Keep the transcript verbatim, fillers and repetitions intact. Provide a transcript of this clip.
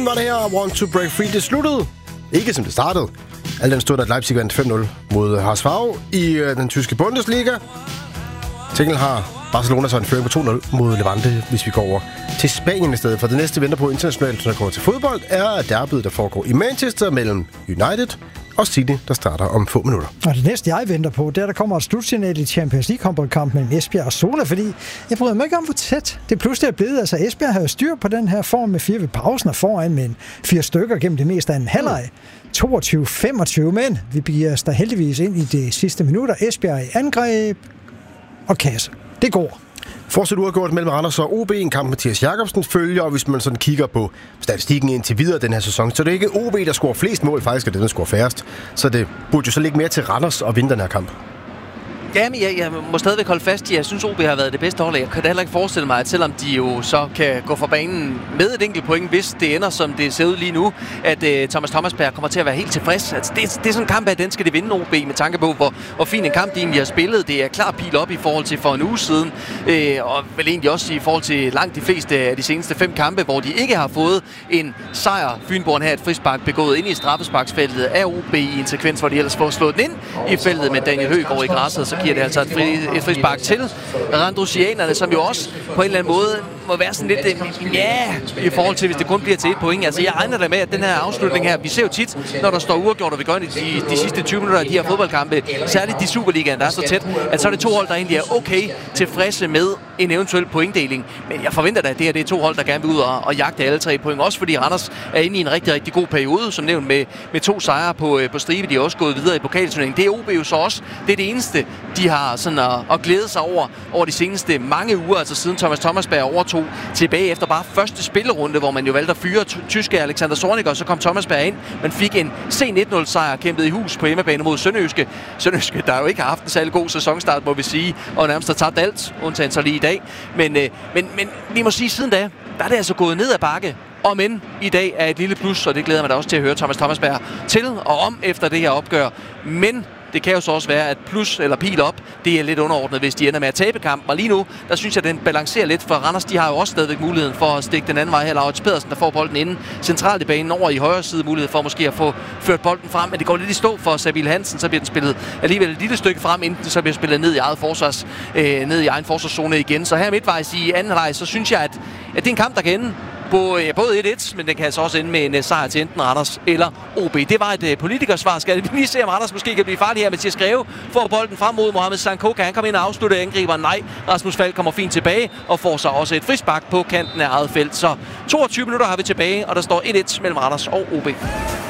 var det her. Want to break free. Det sluttede. Ikke som det startede. Al den stod, at Leipzig vandt fem nul mod H S V i øh, den tyske Bundesliga. Til har Barcelona så en føring på to nul mod Levante, hvis vi går over til Spanien i stedet. For det næste venter på internationalt, når det kommer til fodbold, er derbyet, der foregår i Manchester mellem United og City, der starter om få minutter. Og det næste, jeg venter på, det er, der kommer et slutsignal i Champions League-kamp mellem Esbjerg og Sola, fordi jeg bryder mig ikke om, hvor tæt det pludselig er blevet. Altså, Esbjerg har jo styr på den her form med fire ved pausen og foran med en fire stykker gennem det meste af en halvleg. toogtyve femogtyve, men vi begiver os der heldigvis ind i de sidste minutter. Esbjerg i angreb og kasse. Det går. Fortsat uafgjort mellem Randers og O B, en kamp Mathias Jacobsen følger, og hvis man sådan kigger på statistikken indtil videre den her sæson, så det er ikke O B, der scorer flest mål, faktisk er det, der scorer færrest. Så det burde jo så ligge mere til Randers at vinde den her kamp. Jamen, jeg, jeg må stadigvæk holde fast i, at jeg synes, O B har været det bedste hold. Jeg kan da heller ikke forestille mig, at selvom de jo så kan gå fra banen med et enkelt point, hvis det ender, som det ser ud lige nu, at uh, Thomas Thomasberg kommer til at være helt tilfreds. Altså, det, det er sådan en kamp, at den skal det vinde O B, med tanke på, hvor, hvor fin en kamp de egentlig har spillet. Det er klar pil op i forhold til for en uge siden, uh, og vel egentlig også i forhold til langt de fleste af de seneste fem kampe, hvor de ikke har fået en sejr. Fynborn her et frispark begået ind i straffesparksfeltet af O B i en sekvens, hvor de ellers får slået den ind i feltet med Daniel Høgård i græsset, så giver det altså et, fri, et frispark til Randrusianerne, som jo også på en eller anden måde må være sådan lidt, ja, i forhold til, hvis det kun bliver til et point. Altså, jeg regner da med, at den her afslutning her, vi ser jo tit, når der står uafgjort, og vi gør det de, de sidste tyve minutter af de her fodboldkampe, særligt de Superligaen, der er så tæt, at så er det to hold, der egentlig er okay tilfredse med en eventuel pointdeling. Men jeg forventer da, at det her det er to hold, der gerne vil ud og, og jagte alle tre point. Også fordi Randers er inde i en rigtig, rigtig god periode, som nævnt med, med to sejre på, på stribe. De er også gået videre i pokalturneringen. Det er O B jo så også. Det er det eneste, de har sådan at, at glæde sig over over de seneste mange uger, altså siden Thomas Thomasberg overtog tilbage efter bare første spillerunde, hvor man jo valgte at fyre tyske Alexander Zorniger, og så kom Thomasberg ind. Man fik en C nitten nul sejr, kæmpet i hus på hjemmebane mod Sønderjyske. Sønderjyske, der jo ikke har haft en særlig god sæsonstart, må vi sige, og nærmest har tabt alt, undtagen så lige i dag. Men, øh, men, men vi må sige, siden da, der er det altså gået ned ad bakke. Og men i dag er et lille plus, og det glæder mig da også til at høre Thomas Thomasberg til og om efter det her opgør. Men det kan jo så også være, at plus eller pil op, det er lidt underordnet, hvis de ender med at tabe kampen. Og lige nu, der synes jeg, at den balancerer lidt, for Randers, de har jo også stadigvæk muligheden for at stikke den anden vej her. Laurits Pedersen, der får bolden inden centralt i banen over i højre side, mulighed for måske at få ført bolden frem, men det går lidt i stå for Sabil Hansen, så bliver den spillet alligevel et lille stykke frem, inden så bliver spillet ned i eget forsvars, øh, ned i egen forsvarszone igen. Så her midtvejs i anden halvleg, så synes jeg, at, at det er en kamp, der kan ende på ja, både et et, men den kan altså også ende med en uh, sejr til enten Randers eller O B. Det var et uh, politikersvar. Skal vi lige se, om Randers måske kan blive farlig her. Mathias Greve får bolden frem mod Mohamed Sanko. Kan han komme ind og afslutte angriber? Nej. Rasmus Falk kommer fint tilbage og får så også et frispark på kanten af eget felt. Så toogtyve minutter har vi tilbage, og der står et et mellem Randers og O B.